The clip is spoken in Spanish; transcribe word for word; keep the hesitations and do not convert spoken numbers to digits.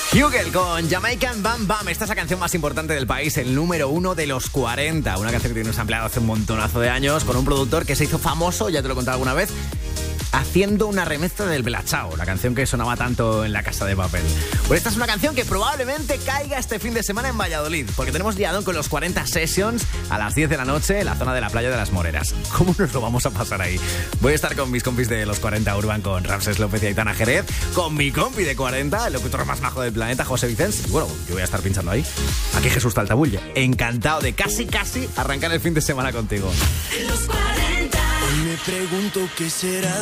Hugel con Jamaican Bam Bam. Esta es la canción más importante del país, el número uno de los cuarenta. Una canción que tiene un sampleado hace un montonazo de años con un productor que se hizo famoso, ya te lo he contado alguna vez, haciendo una remezcla del Bella Ciao, la canción que sonaba tanto en La Casa de Papel. Pues esta es una canción que probablemente caiga este fin de semana en Valladolid, porque tenemos liadón con los cuarenta Sessions a las diez de la noche en la zona de la Playa de las Moreras. ¿Cómo nos lo vamos a pasar ahí? Voy a estar con mis compis de los cuarenta Urban, con Ramsés López y Aitana Jerez, con mi compi de cuarenta, el locutor más majo del planeta, José Vicens. Y bueno, yo voy a estar pinchando ahí. Aquí Jesús Taltabulle. Encantado de casi casi arrancar el fin de semana contigo. Los cuarenta. Hoy me pregunto qué será